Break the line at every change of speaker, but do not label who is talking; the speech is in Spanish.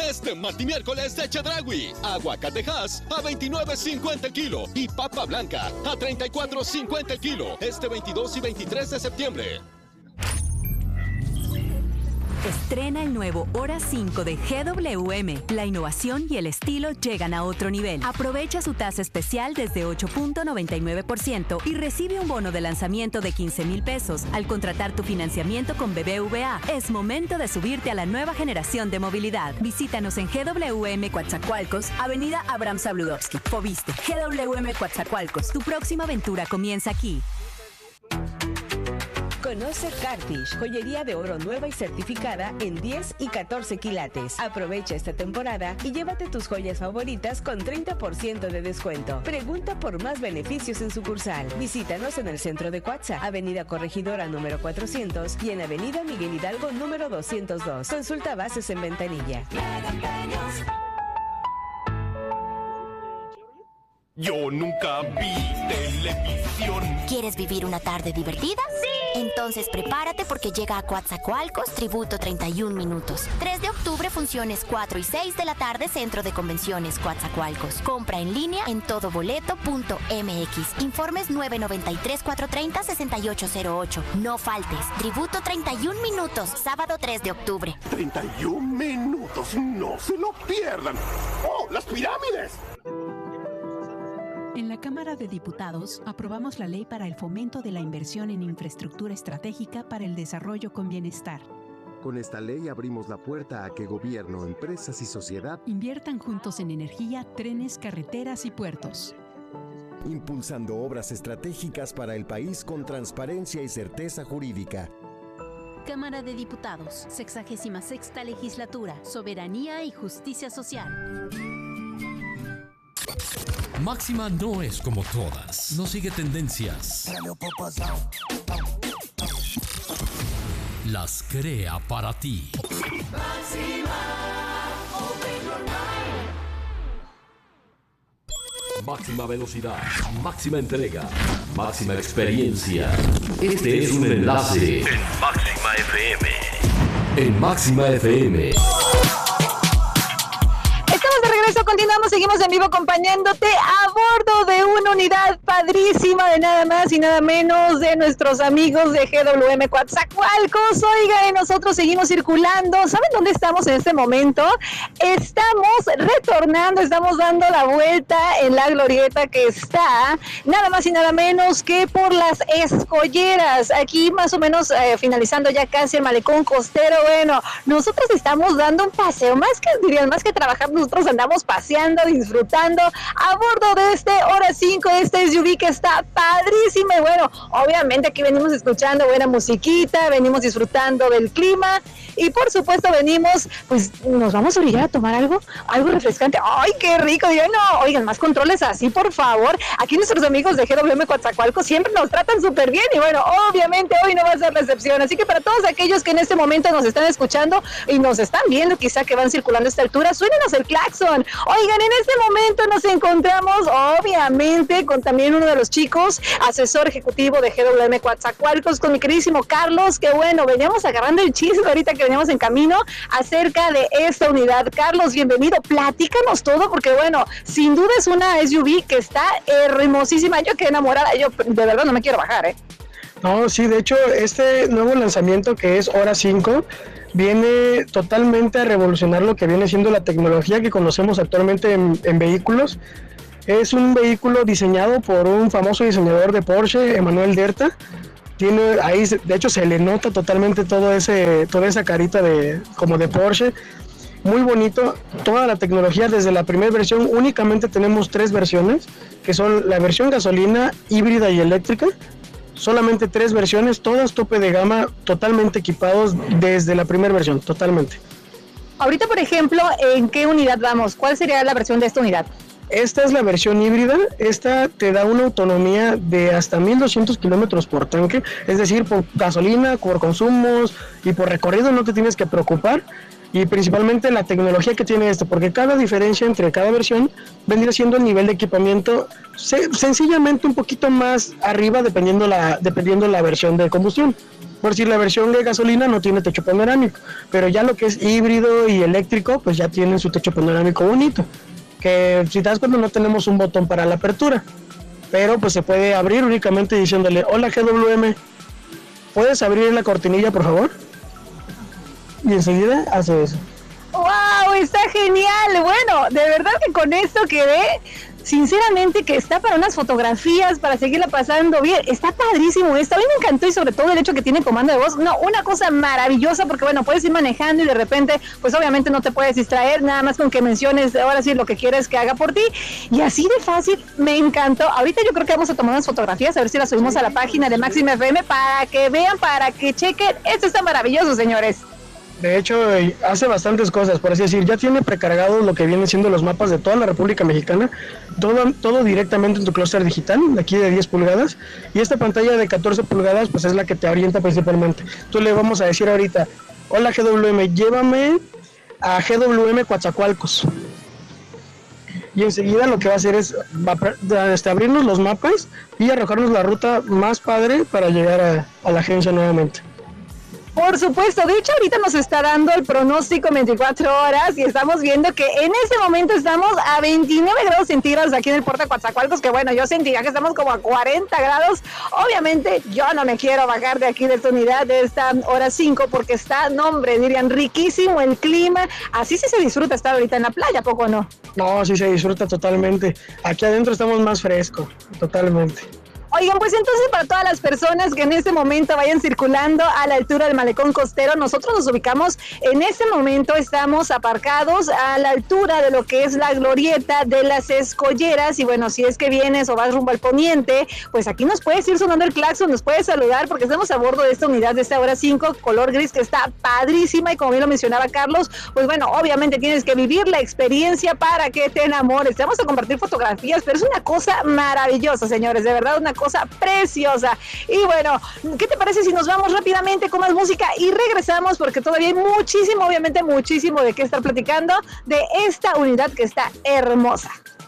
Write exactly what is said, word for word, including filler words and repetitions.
Este martes y miércoles de Chedraui. Aguacate Hass a veintinueve cincuenta el kilo y papa blanca a treinta y cuatro cincuenta el kilo. Este veintidós y veintitrés de septiembre.
Estrena el nuevo Hora cinco de G W M. La innovación y el estilo llegan a otro nivel. Aprovecha su tasa especial desde ocho punto noventa y nueve por ciento y recibe un bono de lanzamiento de quince mil pesos al contratar tu financiamiento con B B V A. Es momento de subirte a la nueva generación de movilidad. Visítanos en G W M Coatzacoalcos, Avenida Abraham Sabludowski. Foviste, G W M Coatzacoalcos. Tu próxima aventura comienza aquí.
Conoce Cartish, joyería de oro nueva y certificada en diez y catorce quilates. Aprovecha esta temporada y llévate tus joyas favoritas con treinta por ciento de descuento. Pregunta por más beneficios en sucursal. Visítanos en el centro de Cuatza, Avenida Corregidora número cuatrocientos y en Avenida Miguel Hidalgo número doscientos dos. Consulta bases en ventanilla.
Yo nunca vi televisión.
¿Quieres vivir una tarde divertida? ¡Sí! Entonces prepárate porque llega a Coatzacoalcos Tributo treinta y un minutos. tres de octubre, funciones cuatro y seis de la tarde, Centro de Convenciones Coatzacoalcos. Compra en línea en todoboleto punto m x. Informes nueve nueve tres, cuatro tres cero, seis ocho cero ocho. No faltes. Tributo treinta y un minutos, sábado tres de octubre.
treinta y un minutos, no se lo pierdan. ¡Oh, las pirámides!
En la Cámara de Diputados aprobamos la ley para el fomento de la inversión en infraestructura estratégica para el desarrollo con bienestar.
Con esta ley abrimos la puerta a que gobierno, empresas y sociedad
inviertan juntos en energía, trenes, carreteras y puertos.
Impulsando obras estratégicas para el país con transparencia y certeza jurídica.
Cámara de Diputados, sexagésima sexta legislatura, soberanía y justicia social.
Máxima no es como todas. No sigue tendencias. Las crea para ti. Máxima velocidad, máxima entrega, máxima experiencia. Este es un enlace en Máxima F M. En Máxima F M.
Continuamos, seguimos en vivo acompañándote a bordo de una unidad padrísima de nada más y nada menos de nuestros amigos de G W M Coatzacoalcos. Oiga, y nosotros seguimos circulando. ¿Saben dónde estamos en este momento? Estamos retornando, estamos dando la vuelta en la glorieta que está nada más y nada menos que por las Escolleras. Aquí más o menos eh, finalizando ya casi el malecón costero. Bueno, nosotros estamos dando un paseo, más que dirían, más que trabajar, nosotros andamos paseando, disfrutando a bordo de este Hora cinco, de este S U V que está padrísimo. Y bueno, obviamente aquí venimos escuchando buena musiquita, venimos disfrutando del clima y por supuesto venimos, pues nos vamos a obligar a tomar algo, algo refrescante. ¡Ay, qué rico! Digan, no, oigan, más controles así, por favor. Aquí nuestros amigos de G W M Coatzacoalcos siempre nos tratan súper bien y bueno, obviamente hoy no va a ser la excepción. Así que para todos aquellos que en este momento nos están escuchando y nos están viendo, quizá que van circulando a esta altura, suénenos el claxon. Oigan, en este momento nos encontramos obviamente con también uno de los chicos, asesor ejecutivo de G W M Coatzacoalcos, con mi queridísimo Carlos, que bueno, veníamos agarrando el chisme ahorita que veníamos en camino acerca de esta unidad. Carlos, bienvenido, platícanos todo, porque bueno, sin duda es una S U V que está hermosísima. Yo quedé enamorada, yo de verdad no me quiero bajar, ¿eh?
No, sí, de hecho, este nuevo lanzamiento que es Hora cinco viene totalmente a revolucionar lo que viene siendo la tecnología que conocemos actualmente en, en vehículos. Es un vehículo diseñado por un famoso diseñador de Porsche, Emmanuel Derta. Tiene ahí, de hecho, se le nota totalmente todo ese, toda esa carita de como de Porsche. Muy bonito, toda la tecnología desde la primera versión. Únicamente tenemos tres versiones, que son la versión gasolina, híbrida y eléctrica. Solamente tres versiones, todas tope de gama, totalmente equipados desde la primera versión, totalmente.
Ahorita, por ejemplo, ¿en qué unidad vamos? ¿Cuál sería la versión de esta unidad?
Esta es la versión híbrida. Esta te da una autonomía de hasta mil doscientos kilómetros por tanque, es decir, por gasolina, por consumos y por recorrido no te tienes que preocupar. Y principalmente la tecnología que tiene esto, porque cada diferencia entre cada versión vendría siendo el nivel de equipamiento se, sencillamente un poquito más arriba dependiendo la, dependiendo la versión de combustión. Por si la versión de gasolina no tiene techo panorámico, pero ya lo que es híbrido y eléctrico, pues ya tienen su techo panorámico bonito. Que si te das cuenta no tenemos un botón para la apertura, pero pues se puede abrir únicamente diciéndole, hola G W M, ¿puedes abrir la cortinilla por favor? Y enseguida hace eso.
¡Wow! Está genial. Bueno, de verdad que con esto quedé, sinceramente, que está para unas fotografías, para seguirla pasando bien. Está padrísimo esto. A mí me encantó y sobre todo el hecho que tiene comando de voz. No, una cosa maravillosa porque, bueno, puedes ir manejando y de repente, pues obviamente no te puedes distraer, nada más con que menciones ahora sí lo que quieres que haga por ti. Y así de fácil, me encantó. Ahorita yo creo que vamos a tomar unas fotografías, a ver si las subimos a la página de Máxima F M para que vean, para que chequen. Esto está maravilloso, señores.
De hecho, hace bastantes cosas, por así decir, ya tiene precargado lo que vienen siendo los mapas de toda la República Mexicana, todo, todo directamente en tu clúster digital, aquí de diez pulgadas, y esta pantalla de catorce pulgadas, pues es la que te orienta principalmente. Tú le vamos a decir ahorita, hola G W M, llévame a G W M Coatzacoalcos. Y enseguida lo que va a hacer es va, abrirnos los mapas y arrojarnos la ruta más padre para llegar a, a la agencia nuevamente.
Por supuesto, de hecho ahorita nos está dando el pronóstico en veinticuatro horas y estamos viendo que en ese momento estamos a veintinueve grados centígrados aquí en el puerto de Coatzacoalcos, que bueno, yo sentiría que estamos como a cuarenta grados. Obviamente yo no me quiero bajar de aquí de esta unidad de esta hora cinco porque está, no hombre, dirían riquísimo el clima. Así sí se disfruta estar ahorita en la playa, ¿poco no?
No, sí se disfruta totalmente. Aquí adentro estamos más fresco, totalmente.
Oigan, pues entonces para todas las personas que en este momento vayan circulando a la altura del malecón costero, nosotros nos ubicamos, en este momento estamos aparcados a la altura de lo que es la glorieta de las Escolleras y bueno, si es que vienes o vas rumbo al poniente, pues aquí nos puedes ir sonando el claxon, nos puedes saludar porque estamos a bordo de esta unidad de esta hora cinco, color gris que está padrísima y como bien lo mencionaba Carlos, pues bueno, obviamente tienes que vivir la experiencia para que te enamores. Te vamos a compartir fotografías, pero es una cosa maravillosa, señores, de verdad una cosa preciosa. Y bueno, ¿qué te parece si nos vamos rápidamente con más música y regresamos? Porque todavía hay muchísimo, obviamente muchísimo de qué estar platicando de esta unidad que está hermosa.